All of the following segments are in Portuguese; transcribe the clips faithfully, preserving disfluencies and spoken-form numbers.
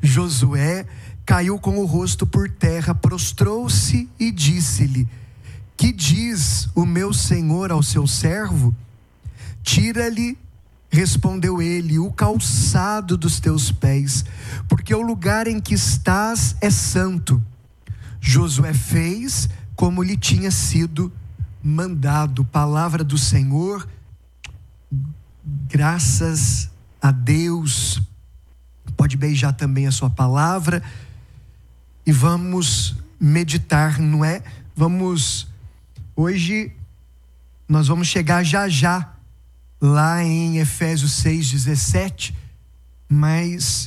Josué caiu com o rosto por terra, prostrou-se e disse-lhe: que diz o meu senhor ao seu servo? Tira-lhe, respondeu ele, o calçado dos teus pés, porque o lugar em que estás é santo. Josué fez como lhe tinha sido mandado. Palavra do Senhor. Graças a Deus. Pode beijar também a sua palavra e vamos meditar, não é? Vamos, hoje nós vamos chegar já já lá em Efésios seis, dezessete, mas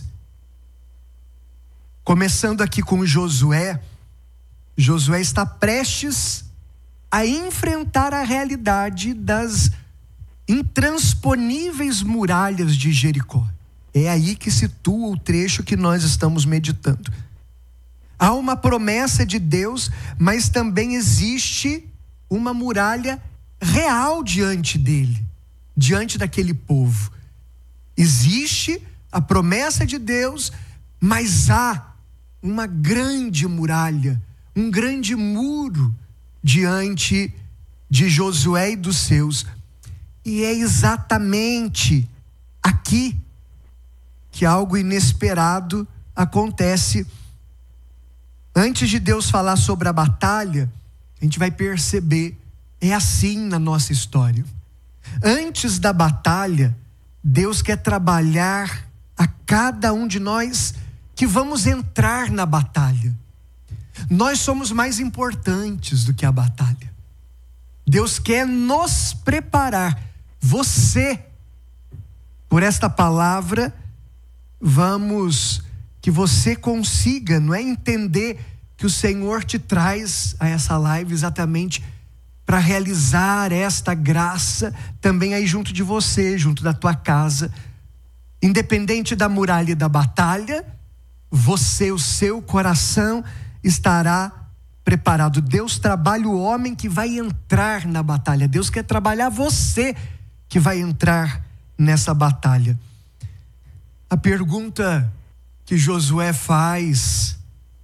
começando aqui com Josué, Josué está prestes a enfrentar a realidade das intransponíveis muralhas de Jericó. É aí que situa o trecho que nós estamos meditando. Há uma promessa de Deus, mas também existe uma muralha real diante dele, diante daquele povo. Existe a promessa de Deus, mas há uma grande muralha, um grande muro diante de Josué e dos seus. E é exatamente aqui que algo inesperado acontece. Antes de Deus falar sobre a batalha, a gente vai perceber, é assim na nossa história. Antes da batalha, Deus quer trabalhar a cada um de nós que vamos entrar na batalha. Nós somos mais importantes do que a batalha. Deus quer nos preparar. Você, por esta palavra, vamos, que você consiga, não é, entender que o Senhor te traz a essa live exatamente para realizar esta graça também aí junto de você, junto da tua casa. Independente da muralha e da batalha, você, o seu coração estará preparado. Deus trabalha o homem que vai entrar na batalha. Deus quer trabalhar você que vai entrar nessa batalha. A pergunta que Josué faz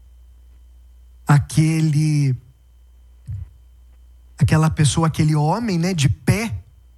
àquele, aquela pessoa, aquele homem, né, de pé,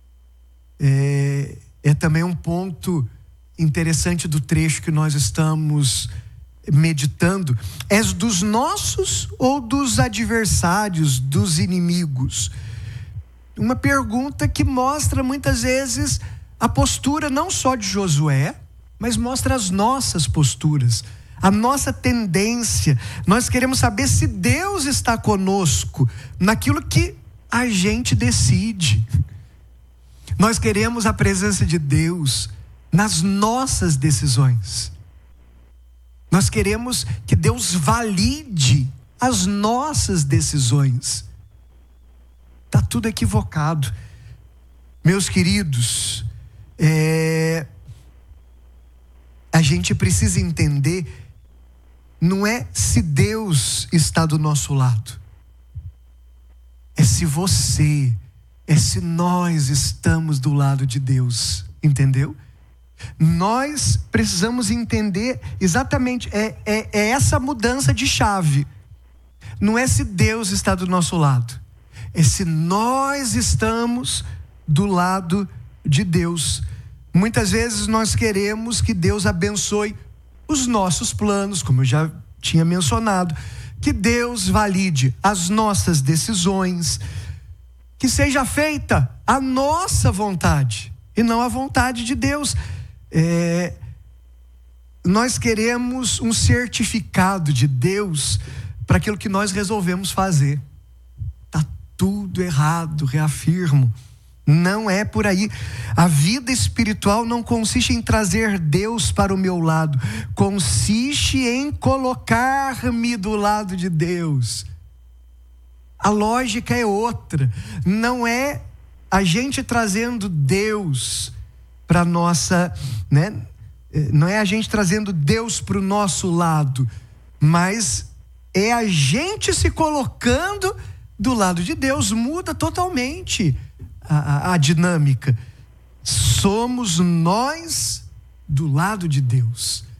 é, é também um ponto interessante do trecho que nós estamos meditando. És dos nossos ou dos adversários, dos inimigos? Uma pergunta que mostra muitas vezes a postura não só de Josué, mas mostra as nossas posturas, a nossa tendência. Nós queremos saber se Deus está conosco naquilo que a gente decide. Nós queremos a presença de Deus nas nossas decisões. Nós queremos que Deus valide as nossas decisões. Está tudo equivocado. Meus queridos, é... a gente precisa entender, não é se Deus está do nosso lado, é se você, é se nós estamos do lado de Deus, entendeu? Nós precisamos entender exatamente, é, é, é essa mudança de chave. Não é se Deus está do nosso lado, é se nós estamos do lado de Deus. Muitas vezes nós queremos que Deus abençoe os nossos planos, como eu já tinha mencionado, que Deus valide as nossas decisões, que seja feita a nossa vontade e não a vontade de Deus. É, nós queremos um certificado de Deus para aquilo que nós resolvemos fazer. Está tudo errado, reafirmo. Não é por aí. A vida espiritual não consiste em trazer Deus para o meu lado, consiste em colocar-me do lado de Deus. A lógica é outra. Não é a gente trazendo Deus para nossa, né? Não é a gente trazendo Deus para o nosso lado, mas é a gente se colocando do lado de Deus. Muda totalmente a, a, a dinâmica. Somos nós do lado de Deus.